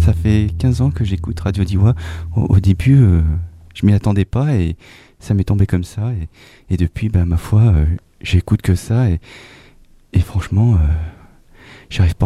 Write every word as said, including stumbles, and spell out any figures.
Ça fait quinze ans que j'écoute Radio Diois. Au, au début, euh, je m'y attendais pas et ça m'est tombé comme ça. Et, et depuis, bah, ma foi, euh, j'écoute que ça et, et franchement, euh, j'arrive pas